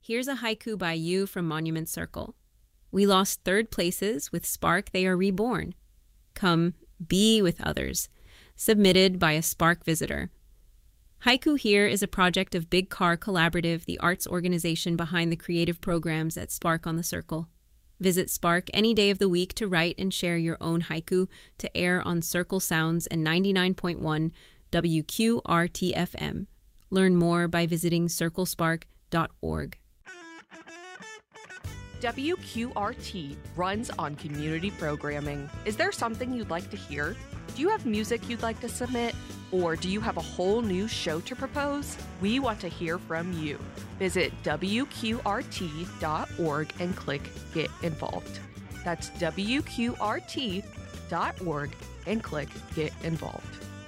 Here's a haiku by you from Monument Circle. We lost third places. With Spark, they are reborn. Come, be with others. Submitted by a Spark visitor. Haiku Here is a project of Big Car Collaborative, the arts organization behind the creative programs at Spark on the Circle. Visit Spark any day of the week to write and share your own haiku to air on Circle Sounds and 99.1 WQRT-FM. Learn more by visiting circlespark.org. WQRT runs on community programming. Is there something you'd like to hear? Do you have music you'd like to submit? Or do you have a whole new show to propose? We want to hear from you. Visit WQRT.org and click Get Involved. That's WQRT.org and click Get Involved.